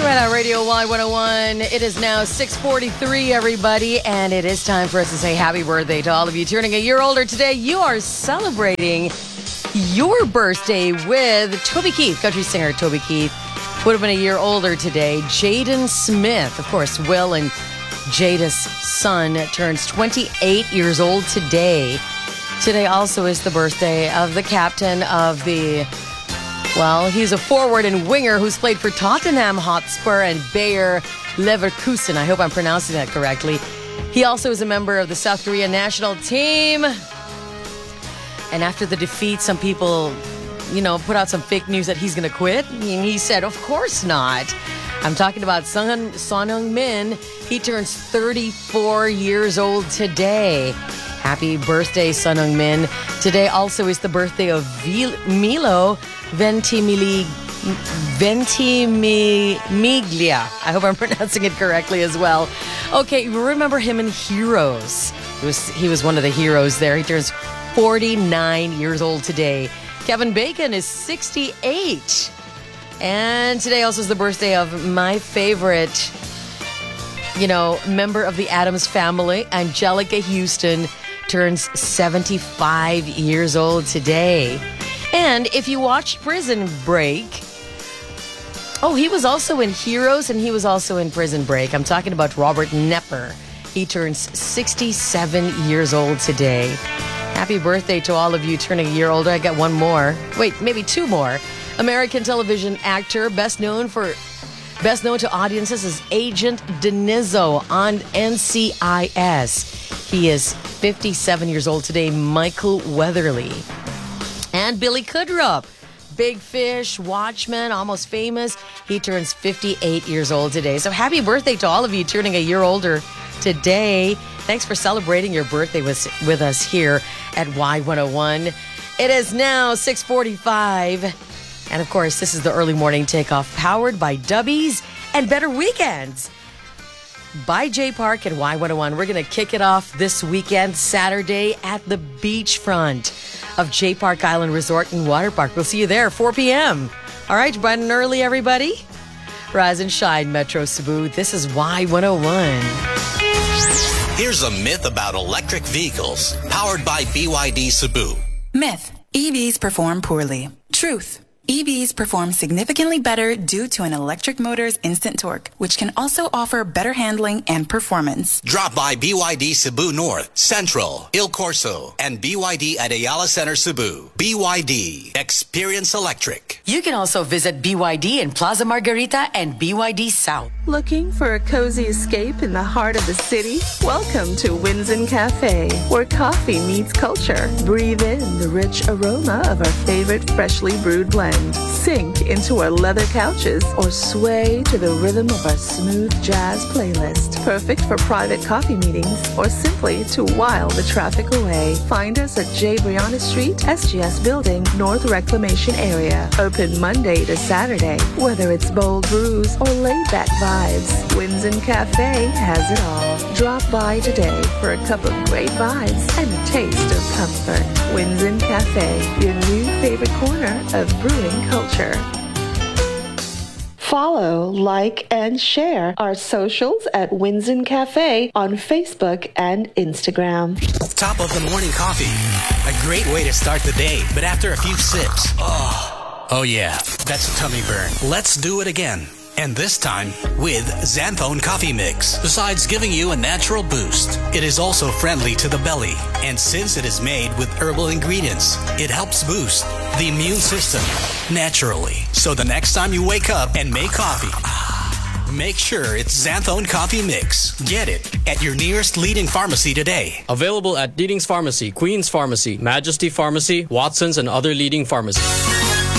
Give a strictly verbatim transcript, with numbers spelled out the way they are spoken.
Right on Radio Y one oh one. It is now six forty-three, everybody, and it is time for us to say happy birthday to all of you turning a year older today. You are celebrating your birthday with Toby Keith, country singer Toby Keith. Would have been a year older today. Jaden Smith, of course, Will and Jada's son, turns twenty-eight years old today. Today also is the birthday of the captain of the... Well, he's a forward and winger who's played for Tottenham Hotspur and Bayer Leverkusen. I hope I'm pronouncing that correctly. He also is a member of the South Korea national team. And after the defeat, some people, you know, put out some fake news that he's going to quit. And he said, of course not. I'm talking about Son, Son Heung-min. He turns thirty-four years old today. Happy birthday, Son Heung-min. Today also is the birthday of Vil- Milo Ventimiglia. Ventimiglia. I hope I'm pronouncing it correctly as well. Okay, you remember him in Heroes. He was, he was one of the heroes there. He turns forty-nine years old today. Kevin Bacon is sixty-eight. And today also is the birthday of my favorite, you know, member of the Addams family, Angelica Houston, turns seventy-five years old today. And if you watched Prison Break, oh, he was also in Heroes and he was also in Prison Break. I'm talking about Robert Knepper. He turns sixty-seven years old today. Happy birthday to all of you turning a year older. I got one more. Wait, maybe two more. American television actor, best known for best known to audiences as Agent Denizzo on N C I S. He is fifty-seven years old today, Michael Weatherly. And Billy Kudrup, Big Fish, Watchmen, Almost Famous. He turns fifty-eight years old today. So happy birthday to all of you turning a year older today. Thanks for celebrating your birthday with, with us here at Y one oh one. It is now six forty-five. And of course, this is the early morning takeoff powered by Dubbies and Better Weekends by J Park at Y one oh one. We're going to kick it off this weekend, Saturday, at the beachfront of J Park Island Resort and Water Park. We'll see you there, four p.m. All right, bright and early, everybody. Rise and shine, Metro Cebu. This is Y one oh one. Here's a myth about electric vehicles, powered by B Y D Cebu. Myth: E Vs perform poorly. Truth: E Vs perform significantly better due to an electric motor's instant torque, which can also offer better handling and performance. Drop by B Y D Cebu North, Central, Il Corso, and B Y D at Ayala Center Cebu. B Y D. Experience Electric. You can also visit B Y D in Plaza Margarita and B Y D South. Looking for a cozy escape in the heart of the city? Welcome to Winzen Cafe, where coffee meets culture. Breathe in the rich aroma of our favorite freshly brewed blend. Sink into our leather couches or sway to the rhythm of our smooth jazz playlist. Perfect for private coffee meetings or simply to while the traffic away. Find us at J. Brianna Street, S G S Building, North Reclamation Area. Open Monday to Saturday. Whether it's bold brews or laid-back vibes, Winzen Cafe has it all. Drop by today for a cup of great vibes and a taste of comfort. Winzen Cafe, your new favorite corner of brewing culture. Follow, like, and share our socials at Winzen Cafe on Facebook and Instagram. Top of the morning coffee. A great way to start the day, but after a few sips, oh, oh yeah, that's a tummy burn. Let's do it again. And this time with Xanthone Coffee Mix. Besides giving you a natural boost, it is also friendly to the belly. And since it is made with herbal ingredients, it helps boost the immune system naturally. So the next time you wake up and make coffee, make sure it's Xanthone Coffee Mix. Get it at your nearest leading pharmacy today. Available at Leading's Pharmacy, Queen's Pharmacy, Majesty Pharmacy, Watson's, and other leading pharmacies.